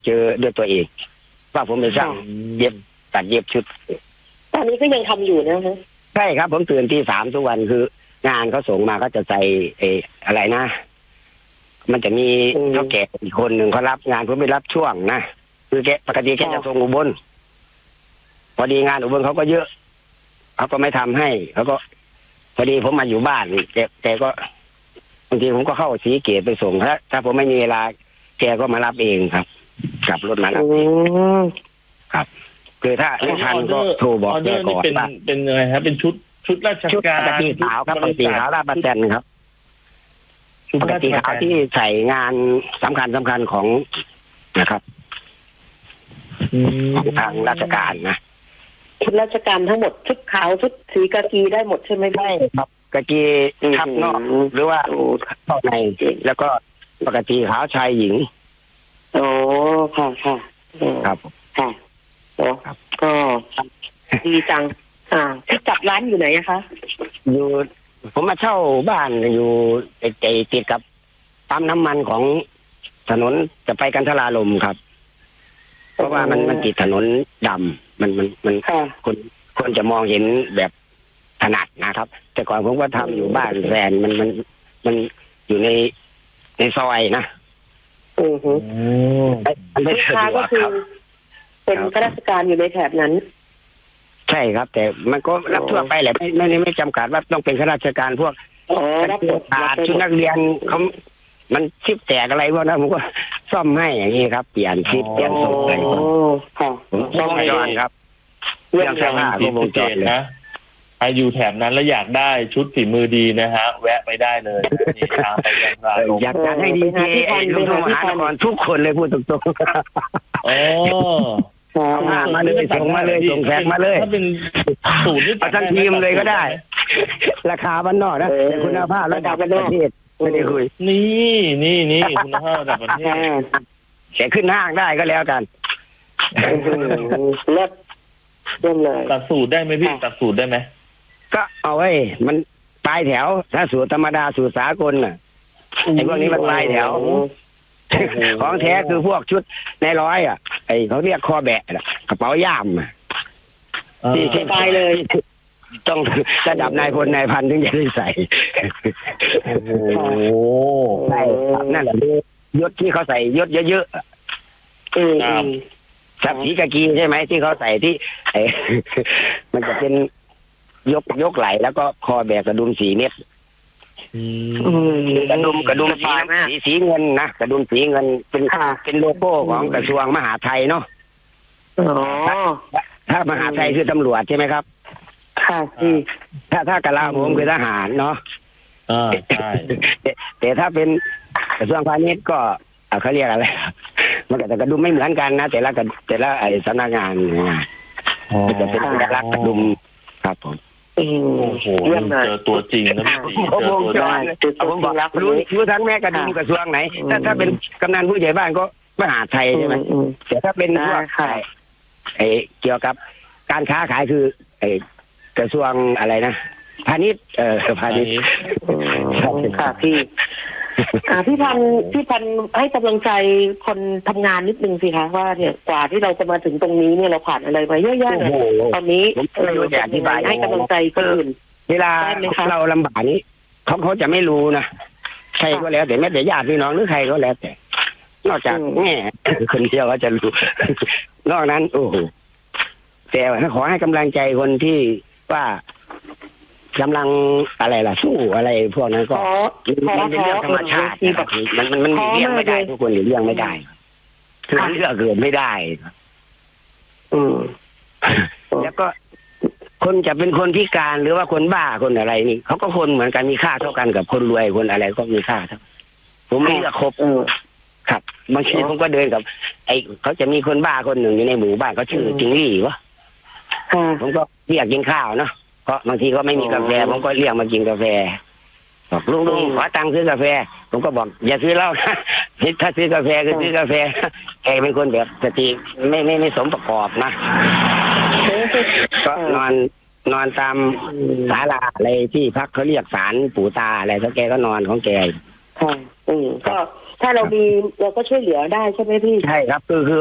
เจอด้วยตัวเองว่าผมเป็นช่างเย็บตัดเย็บชุดตอนนี้ก็ยังทำอยู่นะฮะใช่ครับผมตื่นตี 3ทุกวันคืองานเขาส่งมาก็จะใส่อะไรนะมันจะมีเท่าแก่อีกคนหนึ่งเขารับงานผมไปรับช่วงนะคือแกปกติแกจะส่งอุบลพอดีงานอุบลเขาก็เยอะเขาก็ไม่ทำให้เขาก็พอดีผมมาอยู่บ้านแกก็บางทีผมก็เข้าสีเกตไปส่งถ้าผมไม่มีเวลาแกก็มารับเองครับขับรถมารับเองครับคือถ้าไม่ทันก็โทรบอกแกก่อนว่าเป็นยังไงครับเป็นชุดราชการปกติขาวครับปกติขาวราชบัณฑิตครับปกติขาวที่ใส่งานสำคัญของนะครับของทางราชการนะชุดราชการทั้งหมดชุดขาวชุดสีกากีได้หมดใช่ไหมได้ครับกากีทับนอกหรือว่าเข้าในแล้วก็ปกติขาวชายหญิงโอ้ค่ะค่ะครับค่ะโอ้ก็ดีจังที่จับร้านอยู่ไหนคะอยู่ผมมาเช่าบ้านอยู่ติดกับปั๊มน้ำมันของถนนจะไปกันทราลมครับเพราะว่ามันติดถนนดำมันคนจะมองเห็นแบบถนัดนะครับแต่ก่อนผมก็ทำอยู่บ้านแฟนมันอยู่ในซอยนะลูกค้าก็คือเป็นข้าราชการอยู่ในแถบนั้นใช่ครับแต่มันก็รับทั่วไปแหละไม่จำกัดว่าต้องเป็นข้าราชการพวกชุดนักเรียนเขามันชิปแตกอะไรพวกนั้นผมก็ซ่อมให้อย่างนี้ครับเปลี่ยนชิปเปลี่ยนทรงอะไรผมซ่อมจอนครับเรื่องเสื้อผ้าก็วงจรนะใครอยู่แถบนั้นแล้วอยากได้ชุดฝีมือดีนะฮะแวะไปได้เลยนี่ทางไปยังราลมอยากให้ดีเจลุงมหานครทุกคนเลยพูดตรงๆเอามาเลยส่งมาเลยส่งแขกมาเลยถ้าเป็นสูตรเอาทั้งทีมเลยก็ได้ราคาบ้านนอกนะคุณภาพระดับประเทศไม่ได้คุยนี่คุณภาพระดับประเทศแต่ขึ้นห้างได้ก็แล้วกันเลิศเริ่มเลยตัดสูตรได้ไหมพี่ตัดสูตรได้ไหมก็เอาไว้มันปลายแถวถ้าสูตรธรรมดาสูตรสากลน่ะไอ้พวกนี้มันปลายแถวของแท้คือพวกชุดในร้อยไอ้เขาเรียกคอแบะกระเป๋าย่ามที่ปลายเลยต้องระดับนายพลนายพันถึงจะได้ใส่ใช่นั่นแหละยศที่เขาใส่ยศเยอะๆสับสีกากีใช่ไหมที่เขาใส่ที่มันจะเป็นยกไหลแล้วก็คอแบกกระดุม4 เม็ดกระดุมสีเงินนะกระดุมสีเงินเป็นโลโก้ของกระทรวงมหาดไทยเนาะถ้ามหาดไทยคือตำรวจใช่ไหมครับค่ะถ้ากะลาโหมคือทหารเนาะใช่แต่ถ้าเป็นกระทรวงพาณิชย์ก็เขาเรียกอะไรมันก็จะกระดุมไม่เหมือนกันนะแต่ละไอ้สำนักงานมันจะเป็นเอกลักษณ์กระดุมครับผมโอ้โหเจอตัวจริงนะพี่เจอตัวได้ผมบอกรู้ทั้งแม่กระดุมกระทรวงไหนถ้าเป็นกำนันผู้ใหญ่บ้านก็มหาดไทยใช่ไหมแต่ถ้าเป็นพวกเกี่ยวกับการค้าขายคือกระทรวงอะไรนะพาณิชย์พาณิชย์ค่ะพี่พันให้กำลังใจคนทำงานนิดนึงสิคะว่าเนี่ยกว่าที่เราจะมาถึงตรงนี้เนี่ยเราผ่านอะไรมาเยอะแยะเลยตอนนี้อยากอธิบายให้กำลังใจคนอื่นเวลาเราลำบากนี้เขาจะไม่รู้นะใครก็แล้วแต่แม้แต่ญาติพี่น้องหรือใครก็แล้วแต่นอกจากแม่คนเดียวก็จะรู้นอกนั้นโอ้โหแต่ขอให้กำลังใจคนที่ว่ากำลังอะไรล่ะสู้อะไรพวกนั้นก็มันเป็นเรื่องธรรมชาติมันเลี่ยงไม่ได้ทุกคนเลี่ยงไม่ได้คือเลือกเกิดไม่ได้แล้วก็คนจะเป็นคนพิการหรือว่าคนบ้าคนอะไรนี่เขาก็คนเหมือนกันมีค่าเท่ากันกับคนรวยคนอะไรก็มีค่าเท่าผมไม่เลือกครบครับบางทีผมก็เดินกับไอ้เขาจะมีคนบ้าคนหนึ่งอยู่ในหมู่บ้านเขาชื่อจิงลี่วะผมก็เรียกกินข้าวเนาะเพราะบางทีก็ไม่มีกาแฟผมก็เรียกมากินกาแฟบอกลุงขอตังค์ซื้อกาแฟผมก็บอกอย่าซื้อเหล้านะถ้าซื้อกาแฟก็ซื้อกาแฟแกเป็นคนแบบสติไม่สมประกอบนะก็นอนตามศาลาอะไรที่พักเขาเรียกศาลปู่ตาอะไรแล้วแกก็นอนของแกก็ถ้าเรามีเราก็ช่วยเหลือได้ใช่ไหมพี่ใช่ครับคือ